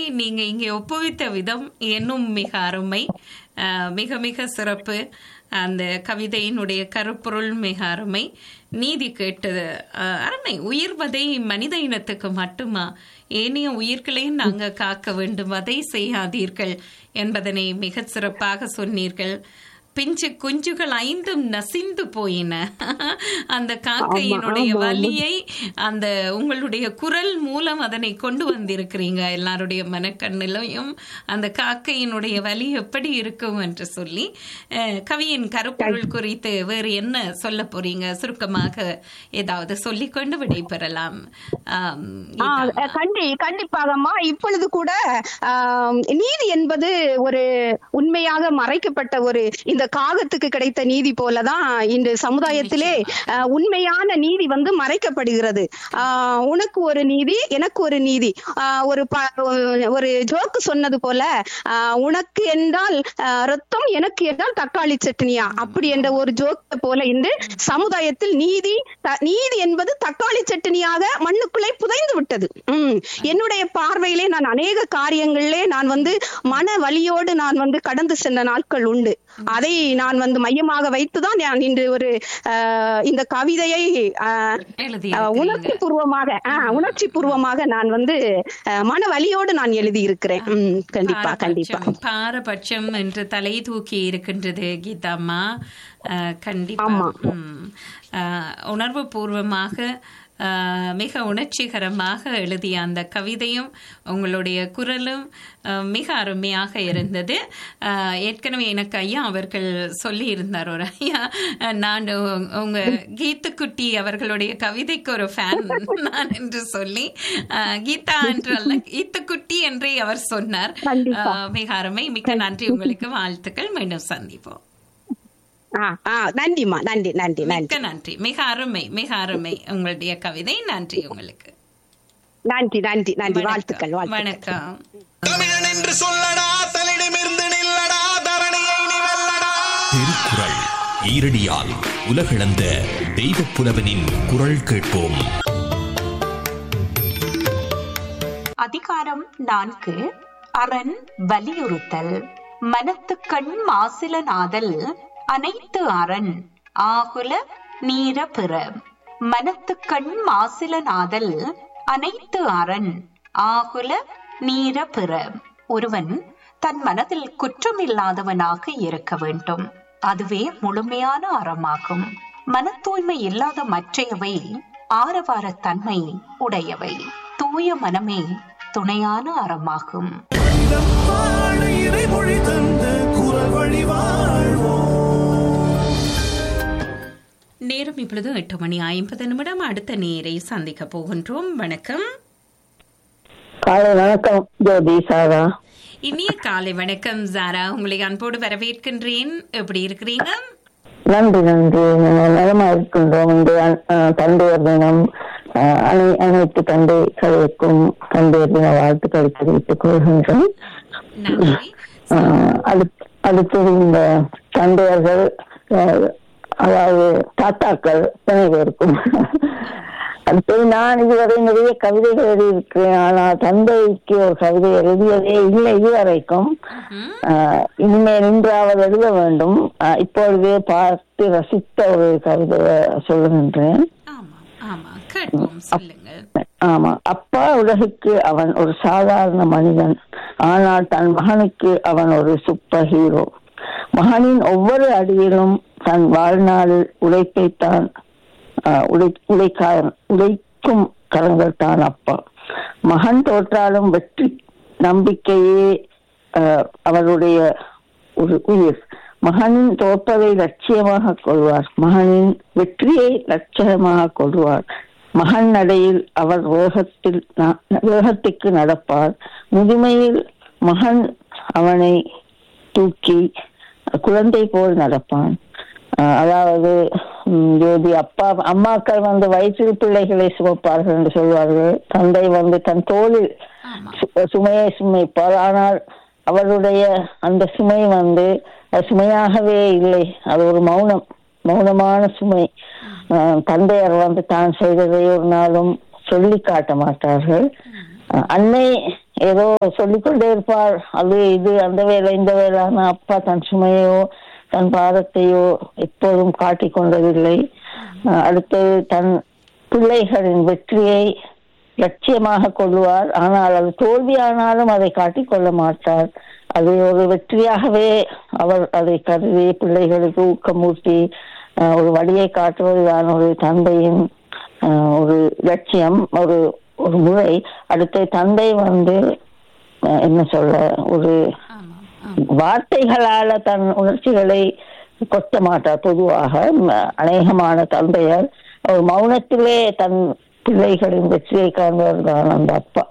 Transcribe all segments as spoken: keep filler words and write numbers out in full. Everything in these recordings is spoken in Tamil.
நீங்க இங்கே ஒப்புவித்த விதம் இன்னும் மிக அருமை, மிக மிக சிறப்பு. அந்த கவிதையினுடைய கருப்பொருள் மிக அருமை. நீதி கேட்டது அருமை. உயிர்வதை மனித இனத்துக்கு மட்டுமா, ஏனைய உயிர்களையும் நாங்க காக்க வேண்டும், அதை செய்யாதீர்கள் என்பதனை மிக சிறப்பாக சொன்னீர்கள். பிஞ்சு குஞ்சுகள் ஐந்தும் நசிந்து போயின. அந்த காக்கையினுடைய வலியை அந்த உங்களுடைய குரல் மூலம் அதனை கொண்டு வந்திருக்கிறீங்க. எல்லாருடைய மனக்கண்ணிலையும் அந்த காக்கையினுடைய வலி எப்படி இருக்கும் என்று சொல்லி கவியின் கருப்பொருள் குறித்து வேறு என்ன சொல்ல போறீங்க? சுருக்கமாக ஏதாவது சொல்லிக்கொண்டு விடைபெறலாம். கண்டிப்பாகம்மா. இப்பொழுது கூட நீதி என்பது ஒரு உண்மையாக மறைக்கப்பட்ட ஒரு இந்த காகத்துக்கு கிடைத்த நீதி போலதான் இன்று சமுதாயத்திலே உண்மையான நீதி வந்து மறைக்கப்படுகிறது. ஆஹ் உனக்கு ஒரு நீதி, எனக்கு ஒரு நீதி. ஆஹ் ஒரு ஒரு ஜோக்கு சொன்னது போல, ஆஹ் உனக்கு என்றால் ரத்தம், எனக்கு என்றால் தக்காளி சட்னியா, அப்படி என்ற ஒரு ஜோக்கு போல இன்று சமுதாயத்தில் நீதி நீதி என்பது தக்காளி சட்னியாக மண்ணுக்குள்ளே புதைந்து விட்டது. உம் என்னுடைய பார்வையிலே நான் அநேக காரியங்களிலே நான் வந்து மன வலியோடு நான் வந்து கடந்து சென்ற நாட்கள் உண்டு. அதை நான் வந்து மையமாக வைத்துதான் நான் இன்று ஒரு இந்த கவிதையை உணர்ச்சி பூர்வமாக உணர்ச்சி பூர்வமாக நான் வந்து மன வலியோடு நான் எழுதி இருக்கிறேன். கண்டிப்பா கண்டிப்பா. பாரபட்சம் என்று தலை தூக்கி இருக்கின்றது கீதாம்மா. கண்டிப்பா உணர்வு பூர்வமாக மிக உணர்ச்சிகரமாக எழுதிய அந்த கவிதையும் உங்களுடைய குரலும் மிக அருமையாக இருந்தது. ஏற்கனவே எனக்கு ஐயா அவர்கள் சொல்லி இருந்தார், ஒரு ஐயா, நான் உங்க கீத்துக்குட்டி அவர்களுடைய கவிதைக்கு ஒரு ஃபேன் நான் என்று சொல்லி, கீதா என்று அல்ல கீத்துக்குட்டி என்றே அவர் சொன்னார். மிக அருமை. மிக்க நன்றி உங்களுக்கு. வாழ்த்துக்கள். மீண்டும் சந்திப்போம். நன்றிமா. நன்றி நன்றி மிக்க நன்றி. மிக அருமை, மிக அருமை உங்களுடைய கவிதை. நன்றி உங்களுக்கு. நன்றி நன்றி நன்றி. வாழ்த்துக்கள். வணக்கம். தமிழன் என்று சொல்லடா, தலிடமிருந்து நில்லடா, தரணியை நிவல்லடா. திருக்குறள் ஈரடியால் உலகளந்த தெய்வ புலவனின் குரல் கேட்போம். அதிகாரம் நான்கு. அரண் வலியுறுத்தல். மனத்துக்கண் மாசில நாதல் அனைத்து அரண் ஆகுல நீர பிற. மனத்துக்கண் மாசில நாதல் அனைத்து அரண் ஆகுல நீர பிற. ஒருவன் தன் மனதில் குற்றமில்லாதவனாக இருக்க வேண்டும். அதுவே முழுமையான அறமாகும். மன தூய்மை இல்லாத மற்றையவை ஆரவாரத்தன்மை உடையவை. தூய மனமே துணையான அறமாகும். நேரம் இப்பொழுது எட்டு மணி ஐம்பது நிமிடம். அடுத்த நேரை சந்திக்க போகின்றோம். வணக்கம். காலை வணக்கம் ஜோதி சாரா. இனிய காலை வணக்கம் சாரா. உங்களை அன்போடு வரவேற்கின்றேன். எப்படி இருக்கிறீங்க? நன்றி நன்றி. நலமா இருக்கின்றோம். இந்த தந்தையர் தினம் அனை அனைத்து தந்தைகளுக்கும் தந்தையர் தின வாழ்த்துக்களை தெரிவித்துக் கொள்கின்றோம். அடுத்தது இந்த தந்தையர்கள், அதாவது தாத்தாக்கள் அனைவருக்கும். அடுத்தது நான் இதுவரை நிறைய கவிதைகள் எழுதியிருக்கிறேன். ஆனால் தந்தைக்கு ஒரு கவிதை எழுதியதே இல்லை இதுவரைக்கும். இனிமேல் நின்றாவது எழுத வேண்டும். இப்பொழுதே பார்த்து ரசித்த ஒரு கவிதையை சொல்லுகின்றேன். ஆமா. அப்பா உலகுக்கு அவன் ஒரு சாதாரண மனிதன், ஆனால் தன் மகனுக்கு அவன் ஒரு சூப்பர் ஹீரோ. மகனின் ஒவ்வொரு அடியிலும் தன் வாழ்நாளில் உழைப்பைத்தான் உழைக்காரன் உழைக்கும் கரங்கள் தான் அப்பா. மகன் தோற்றாலும் வெற்றி நம்பிக்கையே அவருடைய ஒரு உயிர். மகனின் தோற்பதை லட்சியமாக கொள்வார், மகனின் வெற்றியை லட்சியமாக கொள்வார். மகன் நடையில் அவர் வேகத்தில் வேகத்துக்கு நடப்பார். முதுமையில் மகன் அவனை தூக்கி குழந்தை போல் நடப்பான். அதாவது ஜோதி, அப்பா அம்மாக்கள் வந்து வயிற்றில் பிள்ளைகளை சுமப்பார்கள் என்று சொல்வார்கள். தந்தை வந்து தன் தோளில் சுமையை சுமைப்பார். ஆனால் அவருடைய அந்த சுமை வந்து சுமையாகவே இல்லை, அது ஒரு மௌனம் மௌனமான சுமை. தந்தையர் வந்து தான் செய்ததை ஒரு நாளும் சொல்லி காட்ட மாட்டார்கள். அன்னை ஏதோ சொல்லிக்கொண்டே இருப்பார், அது இது அந்த வேலை இந்த வேலை. ஆனா அப்பா தன் சுமையோ தன் பாரத்தையோ எப்போதும் காட்டிக் கொண்டதில்லை. அடுத்தது தன் பிள்ளைகளின் வெற்றியை லட்சியமாக கொள்வார். ஆனால் அது தோல்வியானாலும் அதை காட்டிக் கொள்ள மாட்டார். அது ஒரு வெற்றியாகவே அவர் அதை கருதி பிள்ளைகளுக்கு ஊக்கமூட்டி ஒரு வழியை காட்டுவதுதான் ஒரு தந்தையின் ஒரு லட்சியம், ஒரு ஒரு முறை. அடுத்த தந்தை வந்து என்ன சொல்ல, ஒரு வார்த்தைகளால தன் உணர்ச்சிகளை கொட்ட மாட்டார். பொதுவாக அநேகமான தந்தையர் ஒரு மௌனத்திலே தன் பிள்ளைகளின் வெற்றியை காண்பவர் தான் அந்த அப்பா.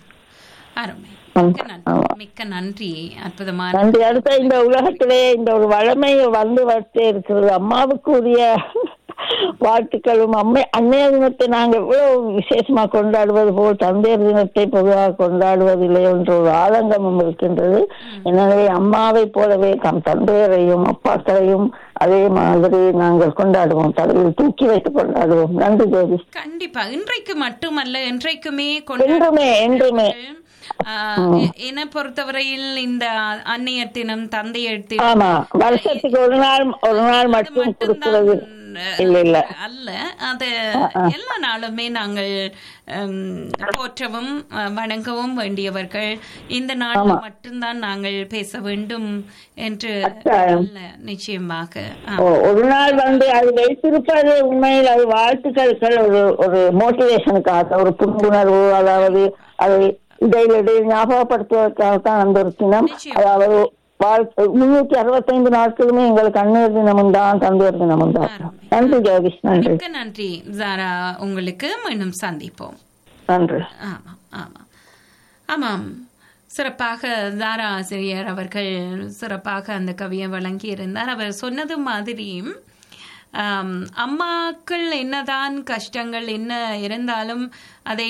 மிக்க நன்றி. அற்புதமான நன்றி. அடுத்த இந்த உலகத்திலே இந்த ஒரு வளமை வந்து வச்சே இருக்கிறது. அம்மாவுக்குரிய வாழ்த்துக்களும். அம்மை அன்னையர் தினத்தை நாங்கள் எவ்வளவு விசேஷமா கொண்டாடுவது போல் தந்தையர் தினத்தை பொதுவாக கொண்டாடுவதில்லை என்ற ஒரு ஆதங்கமும் இருக்கின்றது. எனவே அம்மாவை போலவே தம் தந்தையரையும் அப்பாக்களையும் அதே மாதிரி நாங்கள் கொண்டாடுவோம், தலையில் தூக்கி வைத்து கொண்டாடுவோம். நன்றி ஜோதி. கண்டிப்பா. இன்றைக்கு மட்டுமல்ல, என்றைக்குமே என்றுமே என்றுமே என்னை பொறுத்தவரையில் இந்த அன்னையர் தினம் தந்தையர் தினம் ஆமா வருஷத்துக்கு ஒரு நாள் ஒரு நாள் மட்டும் கொடுக்கிறது இல்ல இல்ல அல்ல. அது எல்லா நாளுமே நாங்கள் போற்றவும் வணங்கவும் வேண்டியவர்கள். இந்த நாள் மட்டும்தான் நாங்கள் பேச வேண்டும் என்று நிச்சயமாக ஒரு நாள் வந்து அது வைத்திருப்பது உண்மையில் அது வாழ்த்துக்கள், ஒரு ஒரு மோட்டிவேஷனுக்காக, ஒரு புரிந்துணர்வு, அதாவது அதை இடையிடையே ஞாபகப்படுத்துவதற்காகத்தான் அந்த ஒரு தினம். அதாவது முன்னூத்தி அறுபத்தி ஐந்து நாட்களுமே எங்களுக்கு அன்னையர் தினமும் தான் தந்தையர் தினமும் தான். நன்றி ஜோதி. நன்றி. நன்றி ஜாரா. உங்களுக்கு மீண்டும் சந்திப்போம். நன்றி. ஆமாம் ஆமாம் ஆமாம் சிறப்பாக ஜாரா ஆசிரியர் அவர்கள் சிறப்பாக அந்த கவியை வழங்கி இருந்தார். அவர் சொன்னது மாதிரியும் அம்மாக்கள் என்னதான் கஷ்டங்கள் என்ன இருந்தாலும் அதை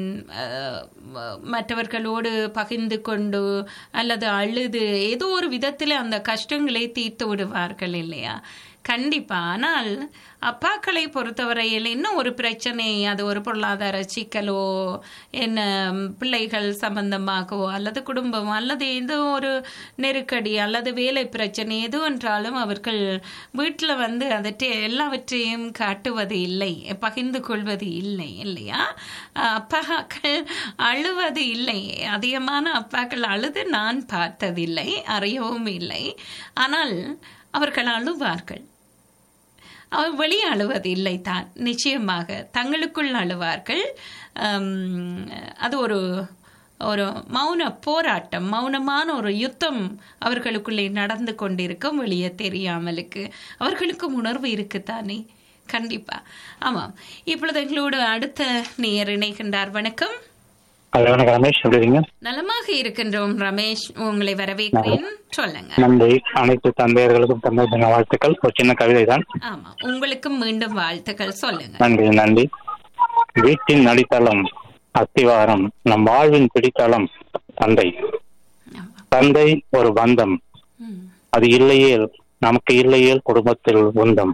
மற்றவர்களோடு பகிர்ந்து கொண்டு அல்லது அழுது ஏதோ ஒரு விதத்தில் அந்த கஷ்டங்களை தீர்த்து விடுவார்கள் இல்லையா? கண்டிப்பா. ஆனால் அப்பாக்களை பொறுத்தவரையில் இன்னும் ஒரு பிரச்சனை, அது ஒரு பொருளாதார சிக்கலோ என்ன பிள்ளைகள் சம்பந்தமாகவோ அல்லது குடும்பம் அல்லது ஏதோ ஒரு நெருக்கடி அல்லது வேலை பிரச்சனை எது என்றாலும் அவர்கள் வீட்டில் வந்து அதற்றை எல்லாவற்றையும் காட்டுவது இல்லை, பகிர்ந்து கொள்வது இல்லை இல்லையா? அப்பாக்கள் அழுவது இல்லை. அதிகமான அப்பாக்கள் அழுது நான் பார்த்ததில்லை, அறியவும் இல்லை. ஆனால் அவர்கள் அழுவார்கள். அவர் வெளியே அழுவது இல்லை தான், நிச்சயமாக தங்களுக்குள் அழுவார்கள். அது ஒரு ஒரு மௌன போராட்டம், மௌனமான ஒரு யுத்தம் அவர்களுக்குள்ளே நடந்து கொண்டிருக்கும், வெளியே தெரியாமலுக்கு. அவர்களுக்கும் உணர்வு இருக்குத்தானே? கண்டிப்பா. ஆமாம். இப்பொழுது எங்களோடு அடுத்த நேயர் இணைகின்றார். வணக்கம். வணக்கம் ரமேஷ், எப்படி இருக்கீங்க? நலமாக இருக்கின்றோம் ரமேஷ், உங்களை வரவேற்கிறேன். சொல்லுங்க. நன்றி. அனைத்து தந்தையர்களுக்கும் தந்தை தின வாழ்த்துக்கள். ஒரு சின்ன கவிதை தான். ஆமா, உங்களுக்கும் மீண்டும் வாழ்த்துக்கள். சொல்லுங்க. நன்றி நன்றி. வீட்டின் அடித்தளம் அஸ்திவாரம், நம் வாழ்வின் பிடித்தளம் தந்தை. தந்தை ஒரு பந்தம், அது இல்லையேல் நமக்கு இல்லையேல் குடும்பத்தில் உந்தம்.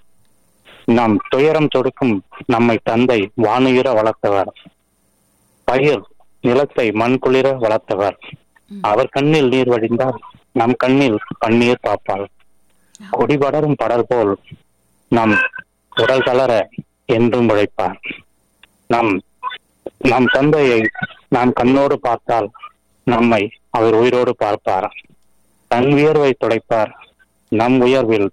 நம் துயரம் தொடுக்கும் நம்மை தந்தை வானுயிர வளர்த்தவர். பயிர் நிலத்தை மண் குளிர வளர்த்தவர். அவர் கண்ணில் நீர் வடிந்தால் நம் கண்ணில் பன்னீர் பாப்பாள். கொடி படரும் படர் போல் நம் உடல் தளர என்றும் உழைப்பார். நம் நம் தந்தையை நாம் கண்ணோடு பார்த்தால் நம்மை அவர் உயிரோடு பார்ப்பார். தன் உயர்வை துடைப்பார், நம் உயர்வில்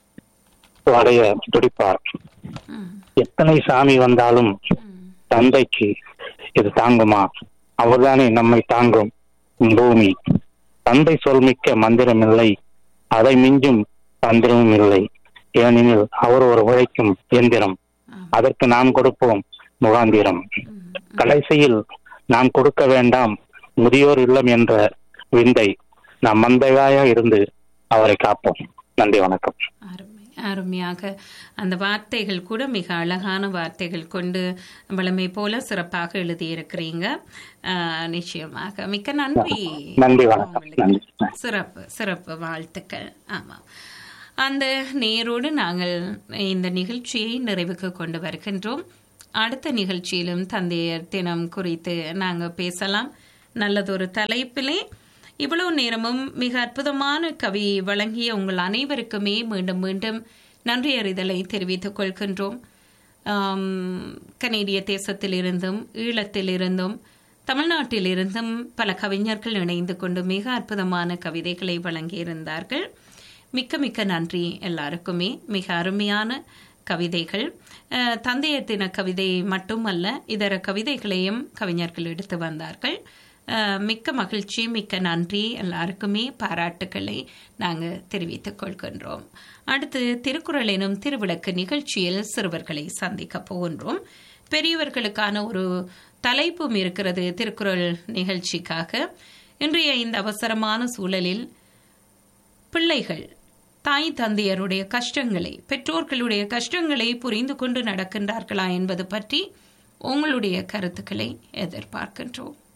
அடைய துடிப்பார். எத்தனை சாமி வந்தாலும் தந்தைக்கு இது தாங்குமா? அவர்தானே நம்மை தாங்கும் பூமி. தந்தை சொல்மிக்க மந்திரம் இல்லை, அதை மிஞ்சும் தந்திரமும் இல்லை. ஏனெனில் அவர் ஒரு உழைக்கும் எந்திரம், அதற்கு நாம் கொடுப்போம் முகாந்திரம். கடைசியில் நாம் கொடுக்க வேண்டாம் முதியோர் இல்லம் என்ற விந்தை, நாம் மந்தையாய இருந்து அவரை காப்போம். நன்றி, வணக்கம். அருமையாக அந்த வார்த்தைகள் கூட மிக அழகான வார்த்தைகள் கொண்டு வளமை போல சிறப்பாக எழுதியிருக்கிறீங்க. நிச்சயமாக மிக்க நன்றி. நன்றி, வணக்கம். சிறப்பு சிறப்பு வாழ்த்துக்கள். ஆமாம், அந்த நேரோடு நாங்கள் இந்த நிகழ்ச்சியை நிறைவுக்கு கொண்டு வருகின்றோம். அடுத்த நிகழ்ச்சியிலும் தந்தையர் தினம் குறித்து நாங்கள் பேசலாம். நல்லதொரு தலைப்பிலே இவ்வளவு நேரமும் மிக அற்புதமான கவி வழங்கிய உங்கள் அனைவருக்குமே மீண்டும் மீண்டும் நன்றி அறிதலை தெரிவித்துக் கொள்கின்றோம். கனேடிய தேசத்திலிருந்தும் ஈழத்திலிருந்தும் தமிழ்நாட்டிலிருந்தும் பல கவிஞர்கள் இணைந்து கொண்டு மிக அற்புதமான கவிதைகளை வழங்கியிருந்தார்கள். மிக்க மிக்க நன்றி எல்லாருக்குமே. மிக அருமையான கவிதைகள், தந்தையர் தின கவிதை மட்டுமல்ல, இதர கவிதைகளையும் கவிஞர்கள் எடுத்து வந்தார்கள். மிக்க மகிழ்ச்சி, மிக்க நன்றி எல்லாருக்குமே. பாராட்டுக்களை நாங்கள் தெரிவித்துக் கொள்கின்றோம். அடுத்து திருக்குறள் எனும் திருவிளக்கு நிகழ்ச்சியில் சிறுவர்களை சந்திக்க போகின்றோம். பெரியவர்களுக்கான ஒரு தலைப்பும் இருக்கிறது திருக்குறள் நிகழ்ச்சிக்காக. இன்றைய இந்த அவசரமான சூழலில் பிள்ளைகள் தாய் தந்தையருடைய கஷ்டங்களை, பெற்றோர்களுடைய கஷ்டங்களை புரிந்து கொண்டு நடக்கின்றார்களா என்பது பற்றி உங்களுடைய கருத்துக்களை எதிர்பார்க்கின்றோம்.